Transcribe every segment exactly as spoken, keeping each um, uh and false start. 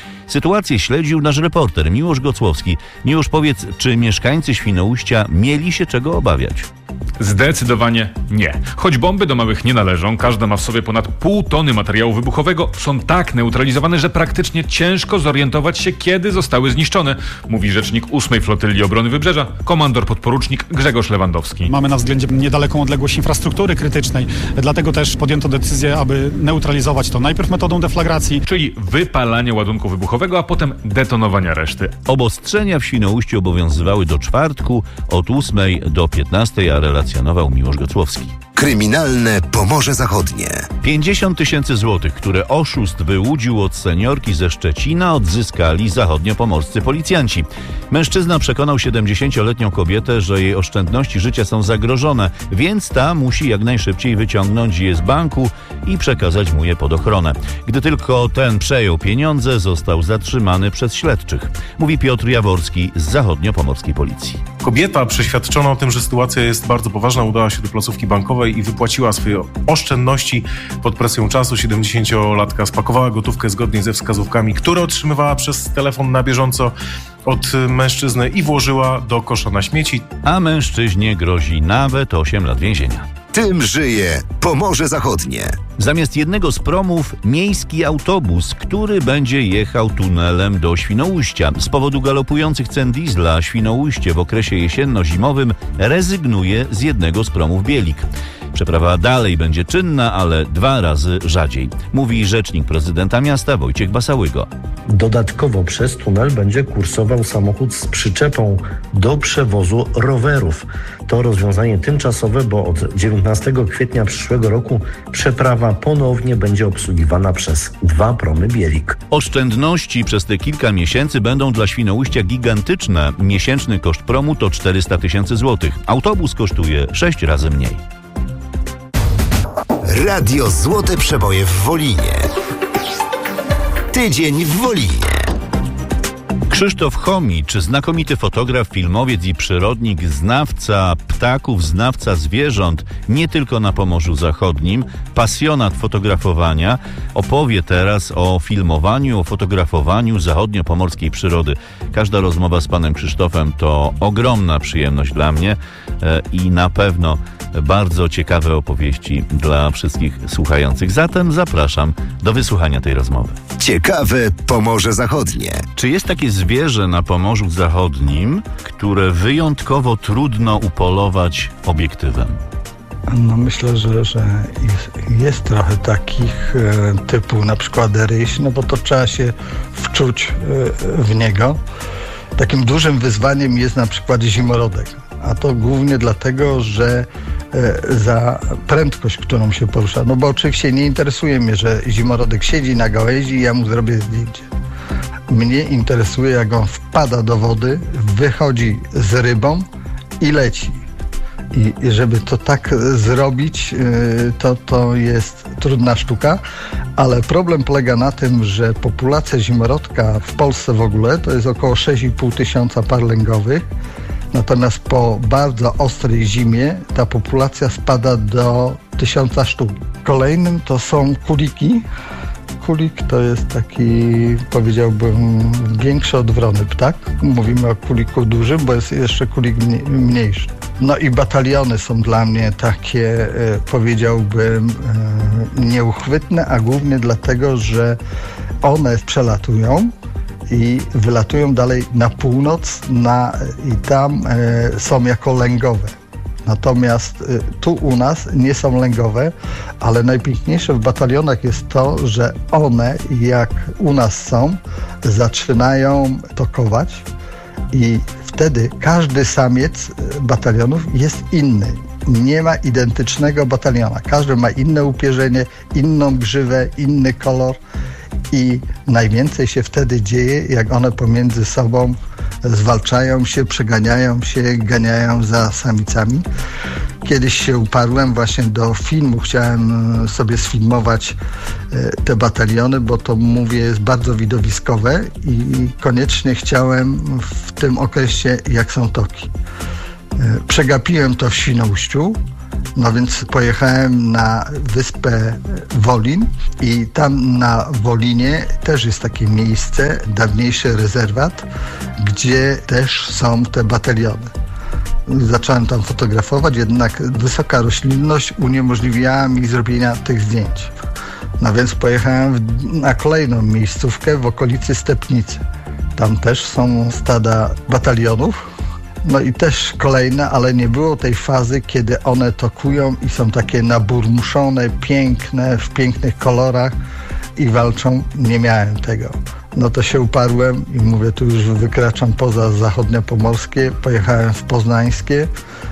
Sytuację śledził nasz reporter Miłosz Gocłowski. Miłosz, powiedz, czy mieszkańcy Świnoujścia mieli się czego obawiać? Zdecydowanie nie. Choć bomby do małych nie należą, każda ma w sobie ponad pół tony materiału wybuchowego, są tak neutralizowane, że praktycznie ciężko zorientować się, kiedy zostały zniszczone, mówi rzecznik ósmej Flotylli Obrony Wybrzeża, komandor podporucznik Grzegorz Lewandowski. Mamy na względzie niedaleką odległość infrastruktury krytycznej, dlatego też podjęto decyzję, aby neutralizować to najpierw metodą deflagracji, czyli wypalania ładunku wybuchowego, a potem detonowania reszty. Obostrzenia w Świnoujściu obowiązywały do czwartku od ósmej do piętnastej, a relacjonował Miłosz Gocłowski. Kryminalne Pomorze Zachodnie. pięćdziesiąt tysięcy złotych, które oszust wyłudził od seniorki ze Szczecina, odzyskali zachodniopomorscy policjanci. Mężczyzna przekonał siedemdziesięcioletnią kobietę, że jej oszczędności życia są zagrożone, więc ta musi jak najszybciej wyciągnąć je z banku i przekazać mu je pod ochronę. Gdy tylko ten przejął pieniądze, został zatrzymany przez śledczych. Mówi Piotr Jaworski z zachodniopomorskiej policji. Kobieta przeświadczona o tym, że sytuacja jest bardzo poważna, udała się do placówki bankowej i wypłaciła swoje oszczędności pod presją czasu. siedemdziesięciolatka spakowała gotówkę zgodnie ze wskazówkami, które otrzymywała przez telefon na bieżąco od mężczyzny i włożyła do kosza na śmieci. A mężczyźnie grozi nawet osiem lat więzienia. Tym żyje Pomorze Zachodnie. Zamiast jednego z promów miejski autobus, który będzie jechał tunelem do Świnoujścia. Z powodu galopujących cen diesla Świnoujście w okresie jesienno-zimowym rezygnuje z jednego z promów Bielik. Przeprawa dalej będzie czynna, ale dwa razy rzadziej, mówi rzecznik prezydenta miasta Wojciech Basałygo. Dodatkowo przez tunel będzie kursował samochód z przyczepą do przewozu rowerów. To rozwiązanie tymczasowe, bo od dziewiętnastego kwietnia przyszłego roku przeprawa ponownie będzie obsługiwana przez dwa promy Bielik. Oszczędności przez te kilka miesięcy będą dla Świnoujścia gigantyczne. Miesięczny koszt promu to czterysta tysięcy złotych. Autobus kosztuje sześć razy mniej. Radio Złote Przeboje w Wolinie. Tydzień w Wolinie. Krzysztof Chomicz, znakomity fotograf, filmowiec i przyrodnik, znawca ptaków, znawca zwierząt, nie tylko na Pomorzu Zachodnim, pasjonat fotografowania, opowie teraz o filmowaniu, o fotografowaniu zachodniopomorskiej przyrody. Każda rozmowa z panem Krzysztofem to ogromna przyjemność dla mnie e, i na pewno bardzo ciekawe opowieści dla wszystkich słuchających. Zatem zapraszam do wysłuchania tej rozmowy. Ciekawe Pomorze Zachodnie. Czy jest takie zwierzę na Pomorzu Zachodnim, które wyjątkowo trudno upolować obiektywem? No myślę, że, że jest, jest trochę takich e, typu na przykład ryś, no bo to trzeba się wczuć e, w niego. Takim dużym wyzwaniem jest na przykład zimorodek, a to głównie dlatego, że e, za prędkość, którą się porusza, no bo oczywiście nie interesuje mnie, że zimorodek siedzi na gałęzi i ja mu zrobię zdjęcie. Mnie interesuje, jak on wpada do wody, wychodzi z rybą i leci. I, i żeby to tak zrobić, yy, to, to jest trudna sztuka, ale problem polega na tym, że populacja zimorodka w Polsce w ogóle to jest około sześć i pół tysiąca par lęgowych, natomiast po bardzo ostrej zimie ta populacja spada do tysiąca sztuk. Kolejnym to są kuliki. Kulik to jest taki, powiedziałbym, większy od wrony ptak. Mówimy o kuliku dużym, bo jest jeszcze kulik mniejszy. No i bataliony są dla mnie takie, powiedziałbym, nieuchwytne, a głównie dlatego, że one przelatują i wylatują dalej na północ na, i tam e, są jako lęgowe. Natomiast y, tu u nas nie są lęgowe, ale najpiękniejsze w batalionach jest to, że one, jak u nas są, zaczynają tokować i wtedy każdy samiec batalionów jest inny. Nie ma identycznego bataliona. Każdy ma inne upierzenie, inną grzywę, inny kolor i najwięcej się wtedy dzieje, jak one pomiędzy sobą zwalczają się, przeganiają się, ganiają za samicami. Kiedyś się uparłem właśnie do filmu, chciałem sobie sfilmować te bataliony, bo to, mówię, jest bardzo widowiskowe i koniecznie chciałem w tym okresie, jak są toki. Przegapiłem to w Świnoujściu No więc pojechałem na wyspę Wolin i tam na Wolinie też jest takie miejsce, dawniejszy rezerwat, gdzie też są te bataliony. Zacząłem tam fotografować, jednak wysoka roślinność uniemożliwiała mi zrobienia tych zdjęć. No więc pojechałem w, na kolejną miejscówkę w okolicy Stepnicy. Tam też są stada batalionów. No i też kolejne, ale nie było tej fazy, kiedy one tokują i są takie naburmuszone, piękne, w pięknych kolorach i walczą. Nie miałem tego. No to się uparłem i mówię, tu już wykraczam poza zachodniopomorskie, pojechałem w poznańskie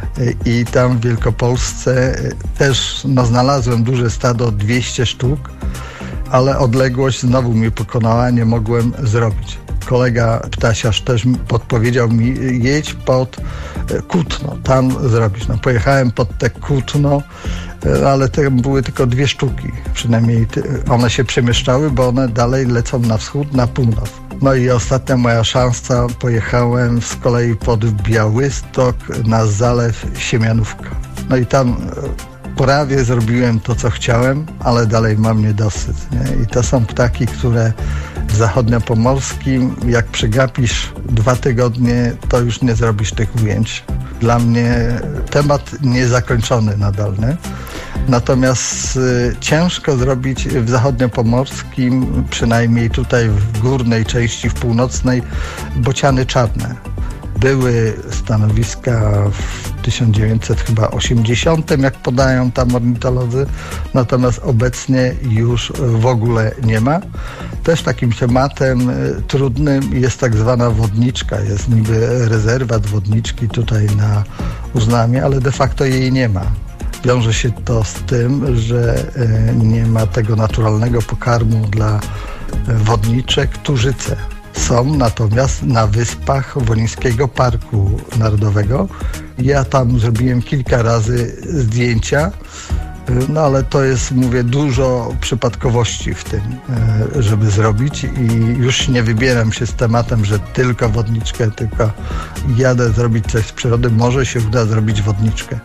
i tam w Wielkopolsce też no, znalazłem duże stado, dwieście sztuk, ale odległość znowu mnie pokonała, nie mogłem zrobić. Kolega ptasiarz też podpowiedział mi, jedź pod Kutno, tam zrobisz. No, pojechałem pod te Kutno, ale to były tylko dwie sztuki. Przynajmniej one się przemieszczały, bo one dalej lecą na wschód, na północ. No i ostatnia moja szansa, pojechałem z kolei pod Białystok na zalew Siemianówka. No i tam prawie zrobiłem to, co chciałem, ale dalej mam niedosyt. Nie? I to są ptaki, które w zachodniopomorskim, jak przegapisz dwa tygodnie, to już nie zrobisz tych ujęć. Dla mnie temat niezakończony nadal. Nie? Natomiast y, ciężko zrobić w zachodniopomorskim, przynajmniej tutaj w górnej części, w północnej, bociany czarne. Były stanowiska w tysiąc dziewięćset osiemdziesiątym, jak podają tam ornitolodzy, natomiast obecnie już w ogóle nie ma. Też takim tematem trudnym jest tak zwana wodniczka. Jest niby rezerwat wodniczki tutaj na Uznamie, ale de facto jej nie ma. Wiąże się to z tym, że nie ma tego naturalnego pokarmu dla wodniczek, tużyce. Są natomiast na wyspach Wolińskiego Parku Narodowego. Ja tam zrobiłem kilka razy zdjęcia, no ale to jest, mówię, dużo przypadkowości w tym, żeby zrobić i już nie wybieram się z tematem, że tylko wodniczkę, tylko jadę zrobić coś z przyrody, może się uda zrobić wodniczkę.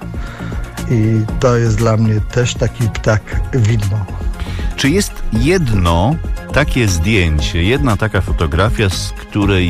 I to jest dla mnie też taki ptak widmo. Czy jest jedno takie zdjęcie, jedna taka fotografia, z której